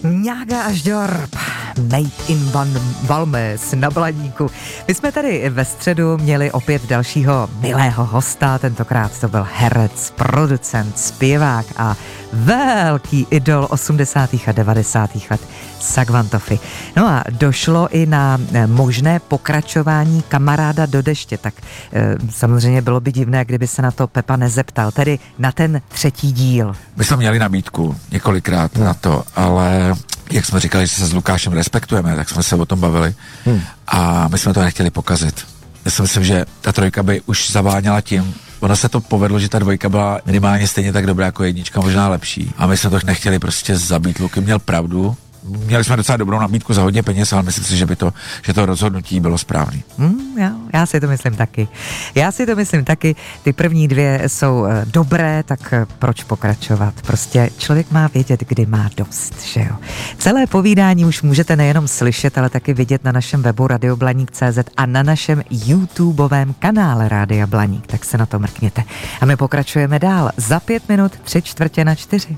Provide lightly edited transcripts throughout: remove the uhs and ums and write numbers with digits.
Njaga až Dorp, Made in Balmes na Blaníku. My jsme tady ve středu měli opět dalšího milého hosta, tentokrát to byl herec, producent, zpěvák a velký idol 80. a 90. let Sagvantofy. No a došlo i na možné pokračování Kamaráda do deště, tak samozřejmě bylo by divné, kdyby se na to Pepa nezeptal, tedy na ten třetí díl. My jsme měli nabídku několikrát na to, ale jak jsme říkali, že se s Lukášem respektujeme, tak jsme se o tom bavili a my jsme to nechtěli pokazit. Já si myslím, že ta trojka by už zaváněla tím, ono se to povedlo, že ta dvojka byla minimálně stejně tak dobrá jako jednička, možná lepší. A my jsme to nechtěli prostě zabít. Luky měl pravdu. Měli jsme docela dobrou nabídku za hodně peněz, ale myslím si, že to rozhodnutí bylo správný. Já si to myslím taky. Ty první dvě jsou dobré, tak proč pokračovat? Prostě člověk má vědět, kdy má dost, že jo? Celé povídání už můžete nejenom slyšet, ale taky vidět na našem webu radioblaník.cz a na našem YouTubeovém kanále Rádia Blaník, tak se na to mrkněte. A my pokračujeme dál. Za 5 minut 3/4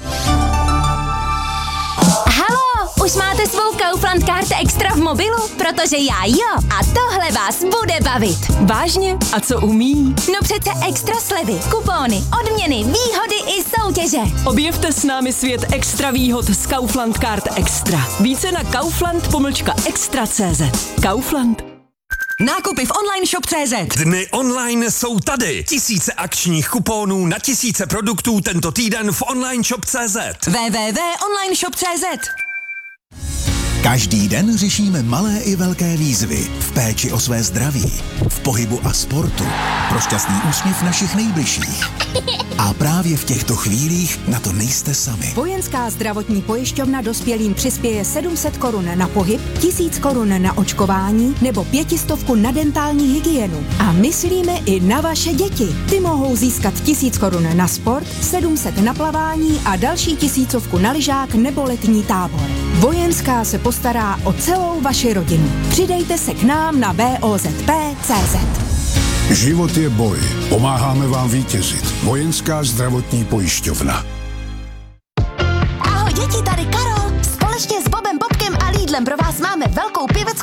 Už máte svou Kaufland Card Extra v mobilu? Protože já jo. A tohle vás bude bavit. Vážně? A co umí? No přece extra slevy, kupóny, odměny, výhody i soutěže. Objevte s námi svět extra výhod z Kaufland Card Extra. Více na kaufland.extra.cz. Kaufland. Nákupy v online shop.cz. Dny online jsou tady. Tisíce akčních kupónů na tisíce produktů tento týden v online shop.cz. www.onlineshop.cz. Každý den řešíme malé i velké výzvy v péči o své zdraví, v pohybu a sportu, pro šťastný úsměv našich nejbližších. A právě v těchto chvílích na to nejste sami. Vojenská zdravotní pojišťovna dospělým přispěje 700 korun na pohyb, 1000 korun na očkování nebo 500 na dentální hygienu. A myslíme i na vaše děti. Ty mohou získat 1000 korun na sport, 700 na plavání a další 1000 na lyžák nebo letní tábor. Vojenská se postará o celou vaši rodinu. Přidejte se k nám na VOZP.cz. Život je boj. Pomáháme vám vítězit. Vojenská zdravotní pojišťovna. Ahoj děti, tady Karol. Společně s Bobem, Bobkem a Lidlem pro vás máme